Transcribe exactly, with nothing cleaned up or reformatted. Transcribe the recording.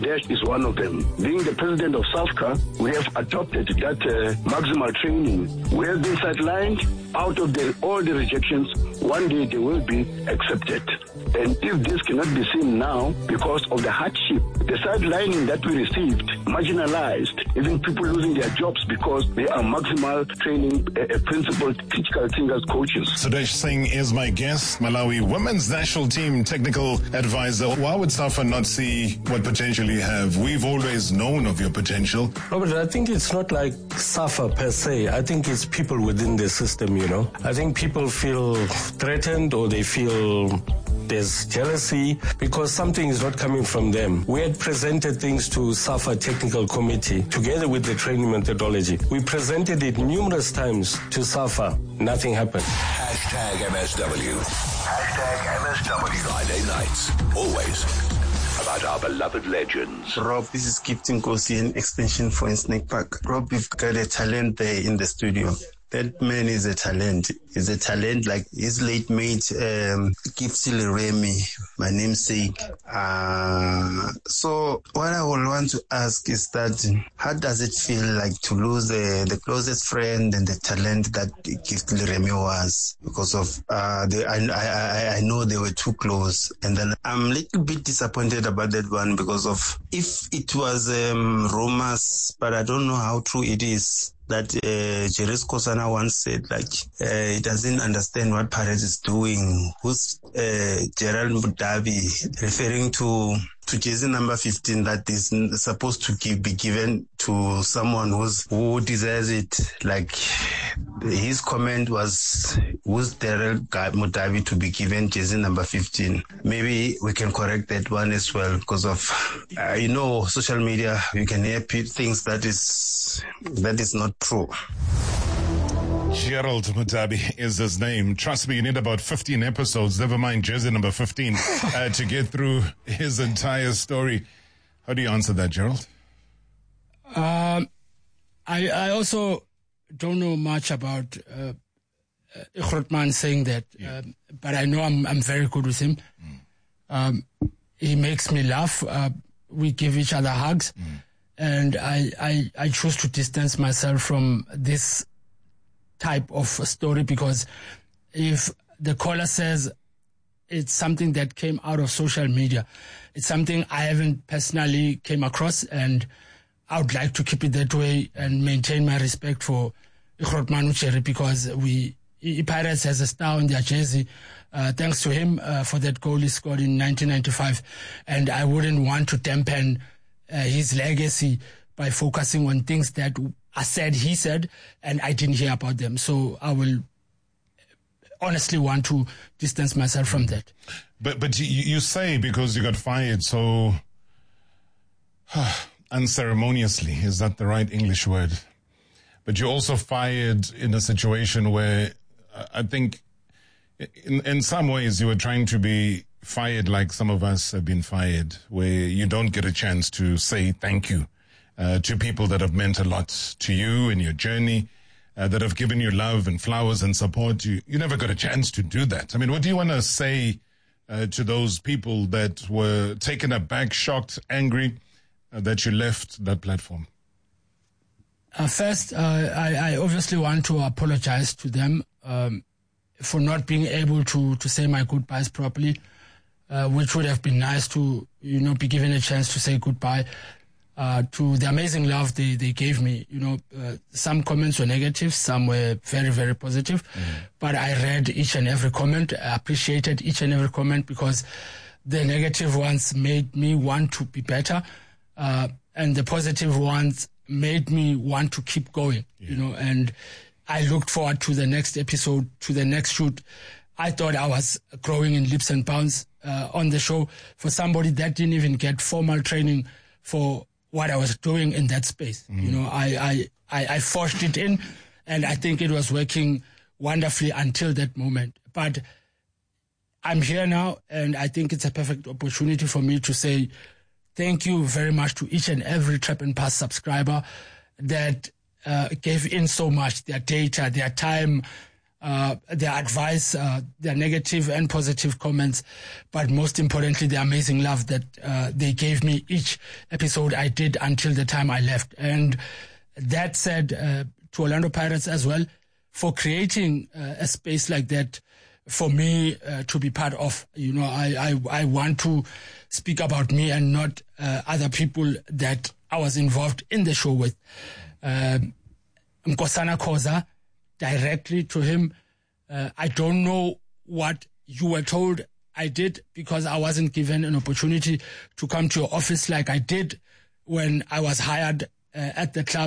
Dash is one of them. Being the president of SAFCA, we have adopted that uh, maximal training. We have been sidelined. Out of the, all the rejections, one day they will be accepted. And if this cannot be seen now because of the hardship, the sidelining that we received, marginalized, even people losing their jobs because they are maximal training uh, principal critical thinkers coaches. Sudesh Singh is my guest, Malawi women's national team technical advisor. Why would SAFA not see what potential you have? We've always known of your potential. Robert, I think it's not like SAFA per se. I think it's people within the system, you know. I think people feel threatened or they feel there's jealousy because something is not coming from them. We had presented things to SAFA Technical Committee together with the training methodology. We presented it numerous times to SAFA. Nothing happened. Hashtag M S W. Hashtag M S W. Friday nights. Always about our beloved legends. Rob, this is Gifting Kosi, an extension for Snake Park. Rob, we've got a talent there in the studio. That man is a talent. He's a talent like his late mate, um, Gifty Leremi, my namesake. Uh, so what I would want to ask is that how does it feel like to lose uh, the closest friend and the talent that Gifty Leremi was? Because of, uh, the, I, I, I know they were too close. And then I'm a little bit disappointed about that one because of, if it was um, rumors, but I don't know how true it is, that uh, Jerez Kosana once said, like, uh, he doesn't understand what Perez is doing. Who's uh, Gerald Mudabi, referring to to jersey number fifteen that is supposed to give, be given to someone who's, who deserves it. Like, his comment was, who's Gerald Mudabi to be given jersey number fifteen? Maybe we can correct that one as well because of, uh, you know, social media, you can hear things that is, that is not true. Gerald Mudabi is his name. Trust me, you need about fifteen episodes, never mind jersey number fifteen, uh, to get through his entire story. How do you answer that, Gerald? Um, I, I also don't know much about uh, uh, Grootman saying that, yeah. um, but I know I'm I'm very good with him. Mm. Um, he makes me laugh. Uh, we give each other hugs. Mm. And I, I, I choose to distance myself from this type of story because if the caller says it's something that came out of social media, it's something I haven't personally came across, and I would like to keep it that way and maintain my respect for Grootman Ucheri because we, Pirates has a star on their jersey. Uh, thanks to him uh, for that goal he scored in nineteen ninety-five, and I wouldn't want to dampen uh, his legacy by focusing on things that I said he said and I didn't hear about them. So I will honestly want to distance myself from that. But but you, you say because you got fired so unceremoniously, is that the right English word? But you also fired in a situation where uh, I think in, in some ways you were trying to be fired like some of us have been fired, where you don't get a chance to say thank you uh, to people that have meant a lot to you in your journey, uh, that have given you love and flowers and support. You, you never got a chance to do that. I mean, what do you want to say uh, to those people that were taken aback, shocked, angry uh, that you left that platform? Uh, first, uh, I, I obviously want to apologize to them um, for not being able to, to say my goodbyes properly, uh, which would have been nice to, you know, be given a chance to say goodbye uh, to the amazing love they, they gave me. You know, uh, some comments were negative, some were very, very positive, mm. but I read each and every comment. I appreciated each and every comment because the negative ones made me want to be better, uh, and the positive ones made me want to keep going, yeah. you know, and I looked forward to the next episode, to the next shoot. I thought I was growing in leaps and bounds uh, on the show for somebody that didn't even get formal training for what I was doing in that space. Mm-hmm. You know, I, I, I, I forced it in, and I think it was working wonderfully until that moment. But I'm here now, and I think it's a perfect opportunity for me to say thank you very much to each and every Trap and Pass subscriber that uh, gave in so much, their data, their time, uh, their advice, uh, their negative and positive comments, but most importantly, the amazing love that uh, they gave me each episode I did until the time I left. And that said, uh, to Orlando Pirates as well, for creating uh, a space like that for me uh, to be part of. You know, I, I, I want to speak about me and not uh, other people that I was involved in the show with. Uh, Nkosana Khoza, directly to him, uh, I don't know what you were told I did, because I wasn't given an opportunity to come to your office like I did when I was hired uh, at the club.